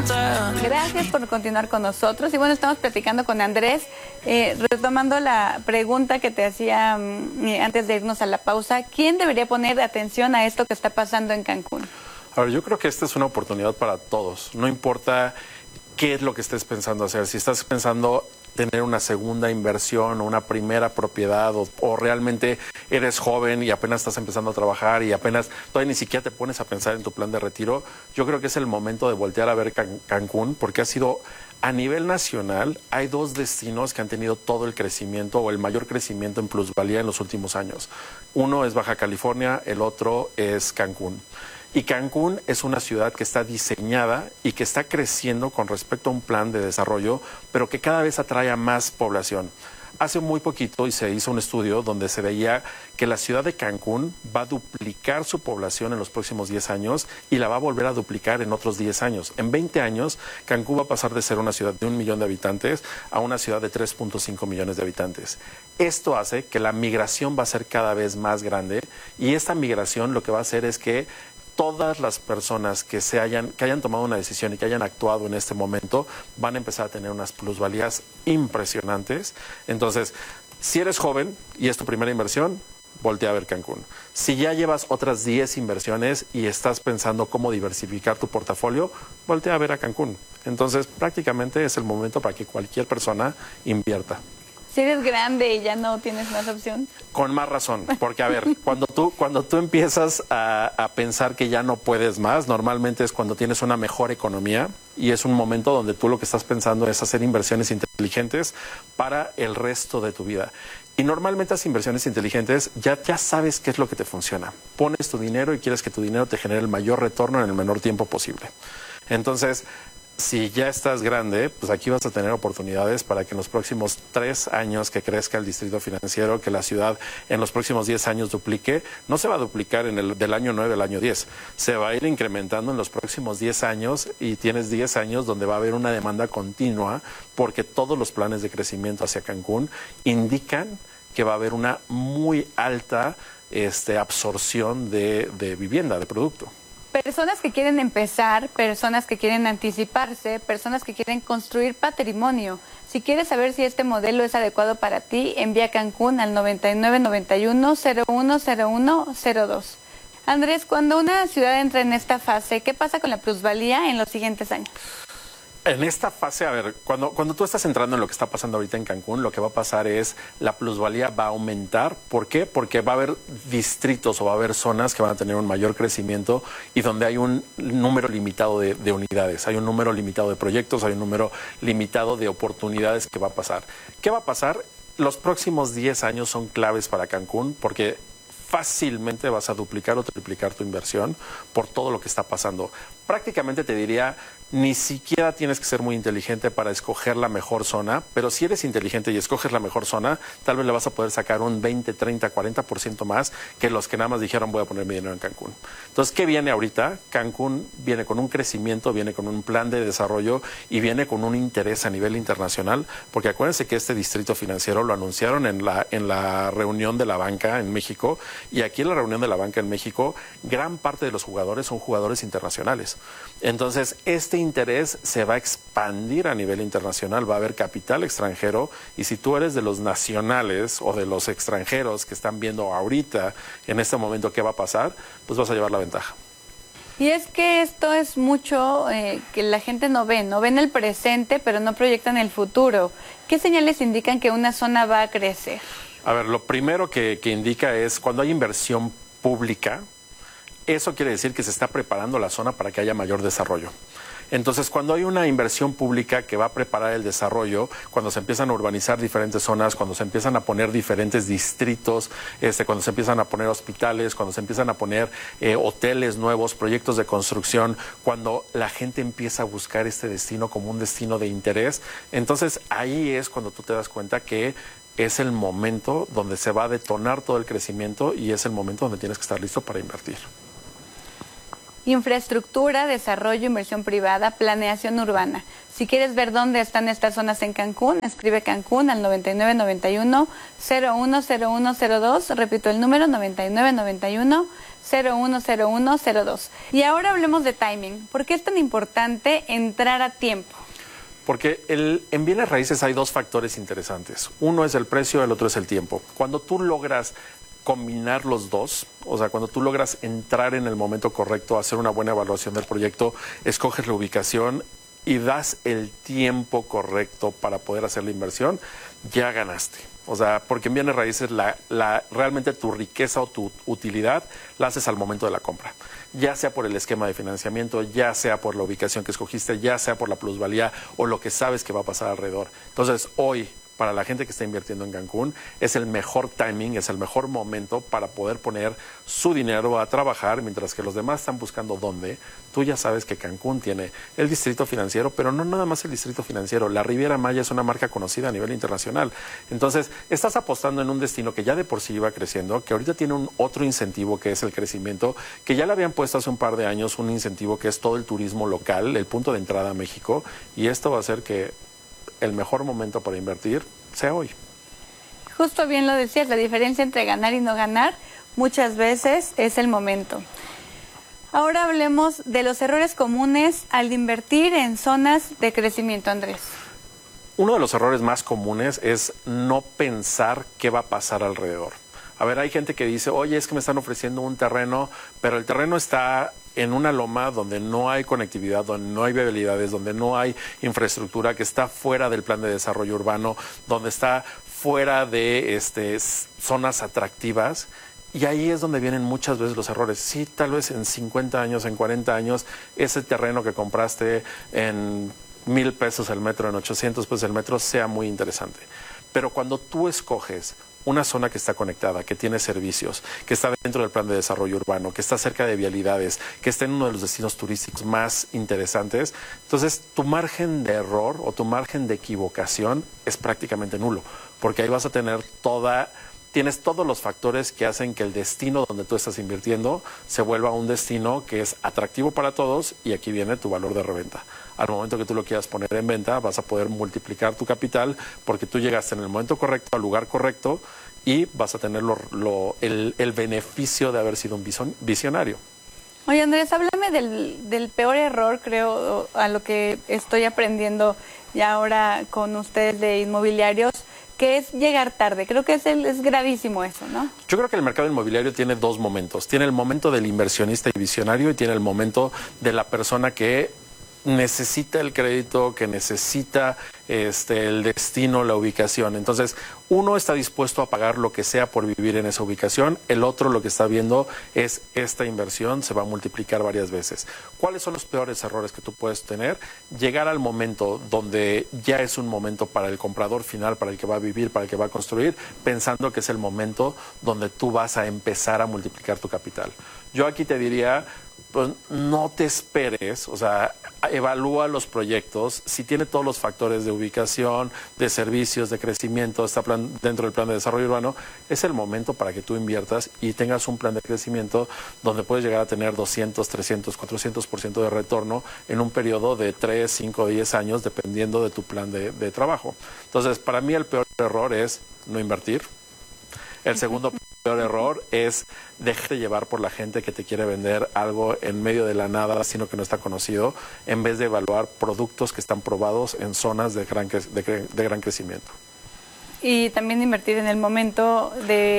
Gracias por continuar con nosotros. Y bueno, estamos platicando con Andrés, retomando la pregunta que te hacía antes de irnos a la pausa. ¿Quién debería poner atención a esto que está pasando en Cancún? A ver, yo creo que esta es una oportunidad para todos. No importa qué es lo que estés pensando hacer. Si estás pensando tener una segunda inversión o una primera propiedad o realmente eres joven y apenas estás empezando a trabajar y apenas todavía ni siquiera te pones a pensar en tu plan de retiro, yo creo que es el momento de voltear a ver Cancún, porque ha sido a nivel nacional, hay dos destinos que han tenido todo el crecimiento o el mayor crecimiento en plusvalía en los últimos años. Uno es Baja California, el otro es Cancún. Y Cancún es una ciudad que está diseñada y que está creciendo con respecto a un plan de desarrollo, pero que cada vez atrae a más población. Hace muy poquito se hizo un estudio donde se veía que la ciudad de Cancún va a duplicar su población en los próximos 10 años y la va a volver a duplicar en otros 10 años. En 20 años, Cancún va a pasar de ser una ciudad de 1 millón de habitantes a una ciudad de 3.5 millones de habitantes. Esto hace que la migración va a ser cada vez más grande y esta migración lo que va a hacer es que todas las personas que hayan tomado una decisión y que hayan actuado en este momento van a empezar a tener unas plusvalías impresionantes. Entonces, si eres joven y es tu primera inversión, voltea a ver Cancún. Si ya llevas otras 10 inversiones y estás pensando cómo diversificar tu portafolio, voltea a ver a Cancún. Entonces, prácticamente es el momento para que cualquier persona invierta. Si eres grande y ya no tienes más opción. Con más razón, porque a ver, cuando tú empiezas a pensar que ya no puedes más, normalmente es cuando tienes una mejor economía y es un momento donde tú lo que estás pensando es hacer inversiones inteligentes para el resto de tu vida. Y normalmente las inversiones inteligentes ya sabes qué es lo que te funciona. Pones tu dinero y quieres que tu dinero te genere el mayor retorno en el menor tiempo posible. Entonces, si ya estás grande, pues aquí vas a tener oportunidades para que en los próximos 3 años que crezca el distrito financiero, que la ciudad en los próximos 10 años duplique, no se va a duplicar del año 9 al año 10, se va a ir incrementando en los próximos 10 años y tienes 10 años donde va a haber una demanda continua porque todos los planes de crecimiento hacia Cancún indican que va a haber una muy alta absorción de vivienda, de producto. Personas que quieren empezar, personas que quieren anticiparse, personas que quieren construir patrimonio. Si quieres saber si este modelo es adecuado para ti, envía Cancún al 9991-010102. Andrés, cuando una ciudad entra en esta fase, ¿qué pasa con la plusvalía en los siguientes años? En esta fase, a ver, cuando tú estás entrando en lo que está pasando ahorita en Cancún, lo que va a pasar es la plusvalía va a aumentar. ¿Por qué? Porque va a haber distritos o va a haber zonas que van a tener un mayor crecimiento y donde hay un número limitado de unidades, hay un número limitado de proyectos, hay un número limitado de oportunidades que va a pasar. ¿Qué va a pasar? Los próximos 10 años son claves para Cancún porque fácilmente vas a duplicar o triplicar tu inversión por todo lo que está pasando. Prácticamente te diría, ni siquiera tienes que ser muy inteligente para escoger la mejor zona, pero si eres inteligente y escoges la mejor zona, tal vez le vas a poder sacar un 20, 30, 40% más que los que nada más dijeron voy a poner mi dinero en Cancún. Entonces, ¿qué viene ahorita? Cancún viene con un crecimiento, viene con un plan de desarrollo y viene con un interés a nivel internacional, porque acuérdense que este distrito financiero lo anunciaron en la reunión de la banca en México, y aquí en la reunión de la banca en México, gran parte de los jugadores son jugadores internacionales. Entonces, este interés se va a expandir a nivel internacional, va a haber capital extranjero, y si tú eres de los nacionales o de los extranjeros que están viendo ahorita, en este momento, qué va a pasar, pues vas a llevar la ventaja. Y es que esto es mucho que la gente no ve en el presente, pero no proyectan el futuro. ¿Qué señales indican que una zona va a crecer? A ver, lo primero que indica es cuando hay inversión pública, eso quiere decir que se está preparando la zona para que haya mayor desarrollo. Entonces, cuando hay una inversión pública que va a preparar el desarrollo, cuando se empiezan a urbanizar diferentes zonas, cuando se empiezan a poner diferentes distritos, cuando se empiezan a poner hospitales, cuando se empiezan a poner hoteles nuevos, proyectos de construcción, cuando la gente empieza a buscar este destino como un destino de interés, entonces ahí es cuando tú te das cuenta que es el momento donde se va a detonar todo el crecimiento y es el momento donde tienes que estar listo para invertir. Infraestructura, desarrollo, inversión privada, planeación urbana. Si quieres ver dónde están estas zonas en Cancún, escribe Cancún al 9991-010102. Repito el número, 9991 010102. Y ahora hablemos de timing. ¿Por qué es tan importante entrar a tiempo? Porque en bienes raíces hay dos factores interesantes. Uno es el precio, el otro es el tiempo. Cuando tú logras combinar los dos, o sea, cuando tú logras entrar en el momento correcto, hacer una buena evaluación del proyecto, escoges la ubicación y das el tiempo correcto para poder hacer la inversión, ya ganaste. O sea, porque en bienes raíces realmente tu riqueza o tu utilidad la haces al momento de la compra. Ya sea por el esquema de financiamiento, ya sea por la ubicación que escogiste, ya sea por la plusvalía o lo que sabes que va a pasar alrededor. Entonces, hoy, para la gente que está invirtiendo en Cancún, es el mejor timing, es el mejor momento para poder poner su dinero a trabajar, mientras que los demás están buscando dónde. Tú ya sabes que Cancún tiene el distrito financiero, pero no nada más el distrito financiero. La Riviera Maya es una marca conocida a nivel internacional. Entonces, estás apostando en un destino que ya de por sí iba creciendo, que ahorita tiene otro incentivo que es el crecimiento, que ya le habían puesto hace un par de años un incentivo que es todo el turismo local, el punto de entrada a México, y esto va a hacer que el mejor momento para invertir sea hoy. Justo bien lo decías, la diferencia entre ganar y no ganar muchas veces es el momento. Ahora hablemos de los errores comunes al invertir en zonas de crecimiento, Andrés. Uno de los errores más comunes es no pensar qué va a pasar alrededor. A ver, hay gente que dice, oye, es que me están ofreciendo un terreno, pero el terreno está en una loma donde no hay conectividad, donde no hay vialidades, donde no hay infraestructura, que está fuera del plan de desarrollo urbano, donde está fuera de zonas atractivas. Y ahí es donde vienen muchas veces los errores. Sí, tal vez en 50 años, en 40 años, ese terreno que compraste en 1,000 pesos el metro, en 800 pesos el metro, sea muy interesante. Pero cuando tú escoges una zona que está conectada, que tiene servicios, que está dentro del plan de desarrollo urbano, que está cerca de vialidades, que está en uno de los destinos turísticos más interesantes, entonces tu margen de error o tu margen de equivocación es prácticamente nulo, porque ahí vas a tener tienes todos los factores que hacen que el destino donde tú estás invirtiendo se vuelva un destino que es atractivo para todos, y aquí viene tu valor de reventa. Al momento que tú lo quieras poner en venta, vas a poder multiplicar tu capital porque tú llegaste en el momento correcto, al lugar correcto, y vas a tener el beneficio de haber sido un visionario. Oye, Andrés, háblame del peor error, creo, a lo que estoy aprendiendo ya ahora con ustedes de inmobiliarios, que es llegar tarde. Creo que es gravísimo eso, ¿no? Yo creo que el mercado inmobiliario tiene dos momentos. Tiene el momento del inversionista y visionario, y tiene el momento de la persona que necesita el crédito, que necesita el destino, la ubicación. Entonces, uno está dispuesto a pagar lo que sea por vivir en esa ubicación, el otro lo que está viendo es esta inversión se va a multiplicar varias veces. ¿Cuáles son los peores errores que tú puedes tener? Llegar al momento donde ya es un momento para el comprador final, para el que va a vivir, para el que va a construir, pensando que es el momento donde tú vas a empezar a multiplicar tu capital. Yo aquí te diría, pues no te esperes, o sea, evalúa los proyectos, si tiene todos los factores de ubicación, de servicios, de crecimiento, está dentro del plan de desarrollo urbano, es el momento para que tú inviertas y tengas un plan de crecimiento donde puedes llegar a tener 200, 300, 400% de retorno en un periodo de 3, 5, 10 años, dependiendo de tu plan de trabajo. Entonces, para mí el peor error es no invertir. El segundo peor error es dejarte llevar por la gente que te quiere vender algo en medio de la nada, sino que no está conocido, en vez de evaluar productos que están probados en zonas de gran crecimiento. Y también invertir en el momento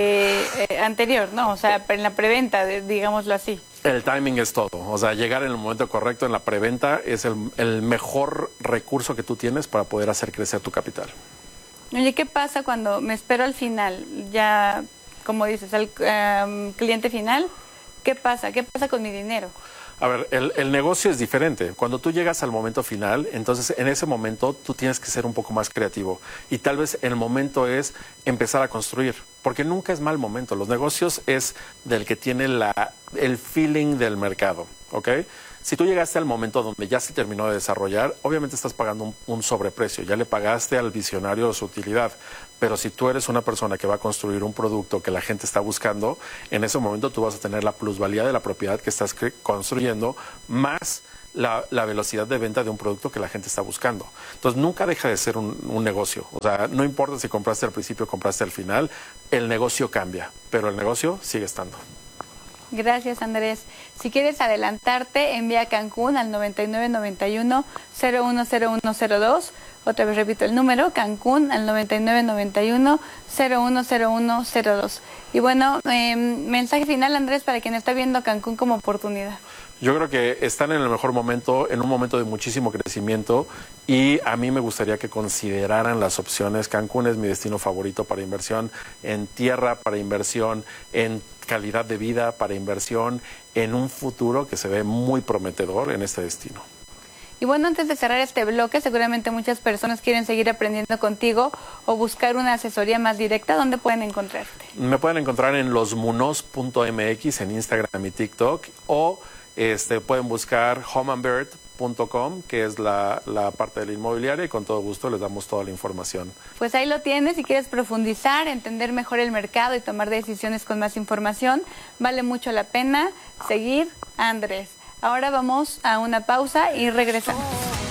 anterior, ¿no? O sea, en la preventa, digámoslo así. El timing es todo. O sea, llegar en el momento correcto en la preventa es el mejor recurso que tú tienes para poder hacer crecer tu capital. Oye, ¿qué pasa cuando me espero al final? Ya, como dices, al cliente final, ¿qué pasa? ¿Qué pasa con mi dinero? A ver, el negocio es diferente. Cuando tú llegas al momento final, entonces en ese momento tú tienes que ser un poco más creativo. Y tal vez el momento es empezar a construir, porque nunca es mal momento. Los negocios es del que tiene el feeling del mercado, ¿ok? Si tú llegaste al momento donde ya se terminó de desarrollar, obviamente estás pagando un sobreprecio, ya le pagaste al visionario su utilidad, pero si tú eres una persona que va a construir un producto que la gente está buscando, en ese momento tú vas a tener la plusvalía de la propiedad que estás construyendo, más la velocidad de venta de un producto que la gente está buscando. Entonces nunca deja de ser un negocio, o sea, no importa si compraste al principio o compraste al final, el negocio cambia, pero el negocio sigue estando. Gracias, Andrés. Si quieres adelantarte, envía a Cancún al 9991-010102. Otra vez repito el número, Cancún al 9991-010102. Y bueno, mensaje final, Andrés, para quien está viendo Cancún como oportunidad. Yo creo que están en el mejor momento, en un momento de muchísimo crecimiento, y a mí me gustaría que consideraran las opciones. Cancún es mi destino favorito para inversión en tierra, para inversión en calidad de vida, para inversión en un futuro que se ve muy prometedor en este destino. Y bueno, antes de cerrar este bloque, seguramente muchas personas quieren seguir aprendiendo contigo o buscar una asesoría más directa. ¿Dónde pueden encontrarte? Me pueden encontrar en losmunos.mx en Instagram y TikTok, o pueden buscar homeandbird.com, que es la parte de la inmobiliaria, y con todo gusto les damos toda la información. Pues ahí lo tienes. Si quieres profundizar, entender mejor el mercado y tomar decisiones con más información, vale mucho la pena seguir a Andrés. Ahora vamos a una pausa y regresamos.